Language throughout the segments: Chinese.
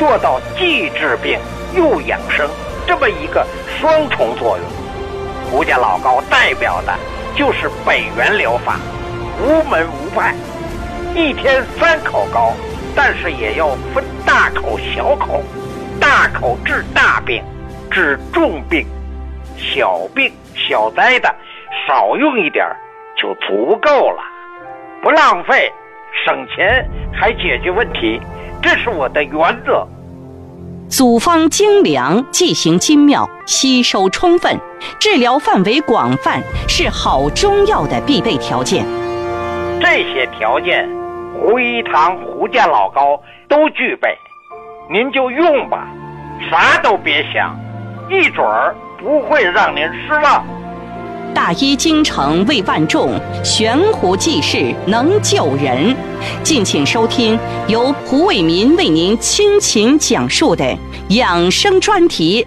做到既治病又养生这么一个双重作用。胡家老高代表的就是北元疗法，无门无派，一天3口高，但是也要分大口小口，大口治大病，治重病，小病小灾的少用一点就足够了，不浪费，省钱还解决问题，这是我的原则。 组方精良，剂型精妙，吸收充分，治疗范围广泛，是好中药的必备条件。 这些条件胡一堂胡家老高都具备，您就用吧，啥都别想，一准儿不会让您失望。 大医精诚为万众，悬壶济世能救人。敬请收听由胡伟民为您倾情讲述的养生专题。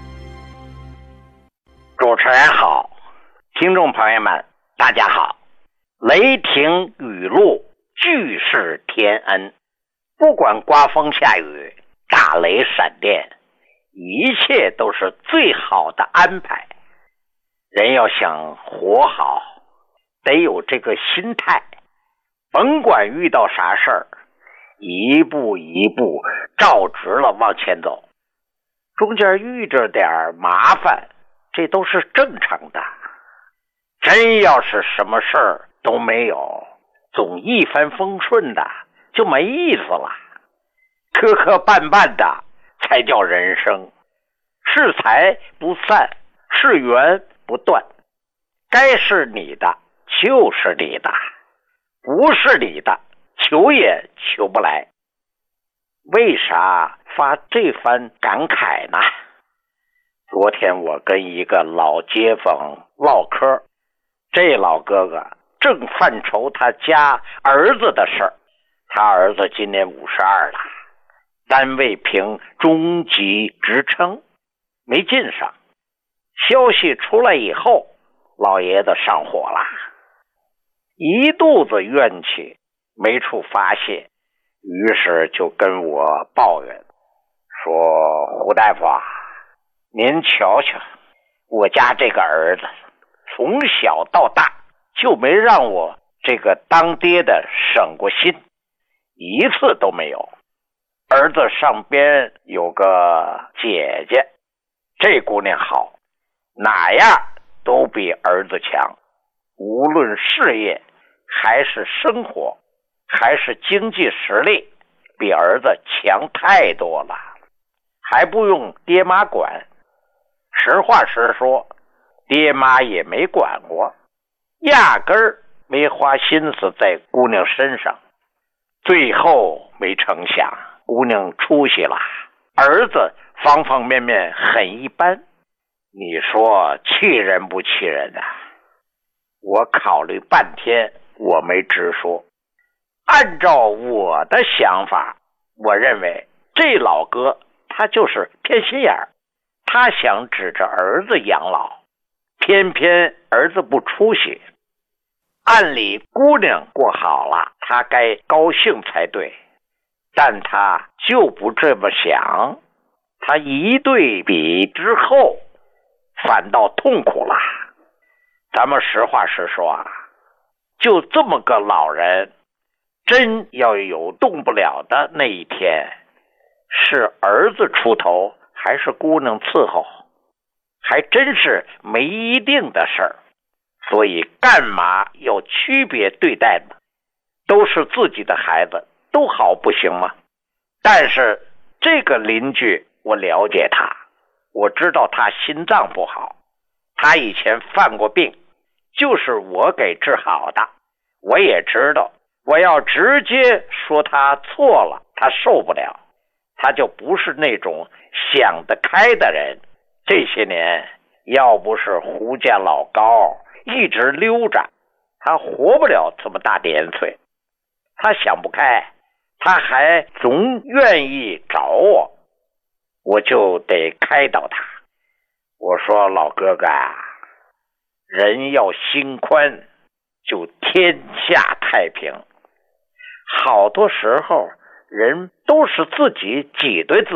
主持人好，听众朋友们大家好。雷霆雨露，俱是天恩，不管刮风下雨，打雷闪电，一切都是最好的安排。人要想活好，得有这个心态，甭管遇到啥事儿，一步一步照直了往前走，中间遇着点麻烦，这都是正常的。真要是什么事儿都没有，总一帆风顺的，就没意思了。磕磕绊绊的才叫人生，是财不散，是缘不断，该是你的就是你的，不是你的求也求不来。为啥发这番感慨呢？昨天我跟一个老街坊唠嗑，这老哥哥正犯愁他家儿子的事儿。他儿子今年52了，单位评中级职称，没进上。消息出来以后，老爷子上火了，一肚子怨气没处发泄，于是就跟我抱怨说：胡大夫啊，您瞧瞧，我家这个儿子从小到大就没让我这个当爹的省过心，一次都没有。儿子上边有个姐姐，这姑娘好，哪样都比儿子强，无论事业还是生活还是经济实力，比儿子强太多了，还不用爹妈管。实话实说，爹妈也没管过，压根儿没花心思在姑娘身上。最后没成想，姑娘出息了，儿子方方面面很一般，你说气人不气人啊？我考虑半天，我没直说。按照我的想法，我认为这老哥他就是偏心眼儿，他想指着儿子养老，偏偏儿子不出息。按理姑娘过好了，他该高兴才对，但他就不这么想。他一对比之后，反倒痛苦了。咱们实话实说啊，就这么个老人，真要有动不了的那一天，是儿子出头还是姑娘伺候，还真是没一定的事儿。所以干嘛要区别对待呢？都是自己的孩子，都好不行吗？但是这个邻居我了解他，我知道他心脏不好，他以前犯过病，就是我给治好的。我也知道，我要直接说他错了，他受不了，他就不是那种想得开的人。这些年要不是胡家老高一直溜着，他活不了这么大年岁。他想不开，他还总愿意找我，我就得开导他。我说老哥哥啊，人要心宽，就天下太平。好多时候人都是自己挤兑自己。